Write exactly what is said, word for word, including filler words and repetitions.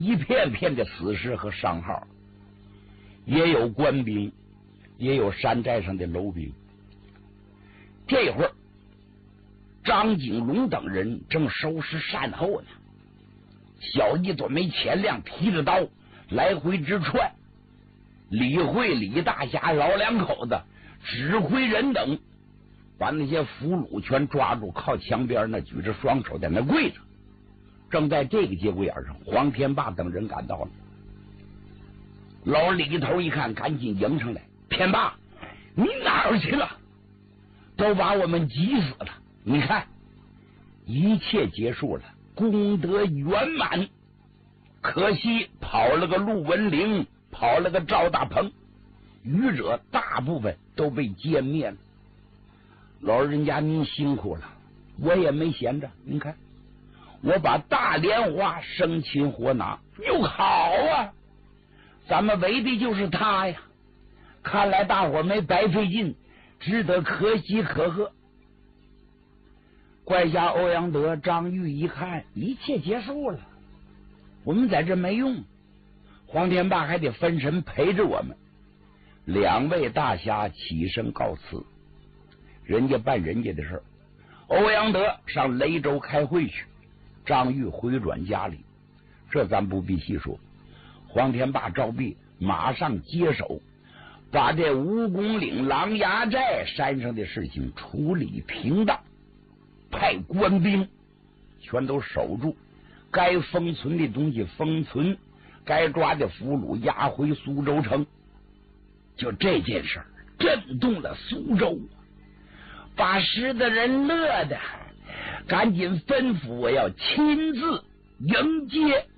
一片片的死尸和伤号，也有官兵，也有山寨上的楼兵。这会儿，张景龙等人正收拾善后呢。小一朵没钱亮提着刀来回直窜，李慧、李大侠老两口子指挥人等把那些俘虏全抓住，靠墙边那举着双手在那跪着。正在这个节骨眼上，黄天霸等人赶到了。老李头一看，赶紧迎上来：“天霸，你哪儿去了？都把我们急死了！你看，一切结束了，功德圆满。可惜跑了个陆文玲，跑了个赵大鹏，余者大部分都被歼灭了。老人家您辛苦了，我也没闲着。您看，我把大莲花生擒活拿，哟，好啊！咱们围的就是他呀！看来大伙没白费劲，值得可喜可贺。”怪侠欧阳德、张玉一看，一切结束了，我们在这没用，黄天霸还得分神陪着我们。两位大侠起身告辞，人家办人家的事儿。欧阳德上雷州开会去，张玉回转家里，这咱不必细说。黄天霸、赵壁马上接手，把这蜈蚣岭、狼牙寨山上的事情处理平当，派官兵全都守住，该封存的东西封存，该抓的俘虏押回苏州城。就这件事儿震动了苏州，把石的人乐的赶紧吩咐我要亲自迎接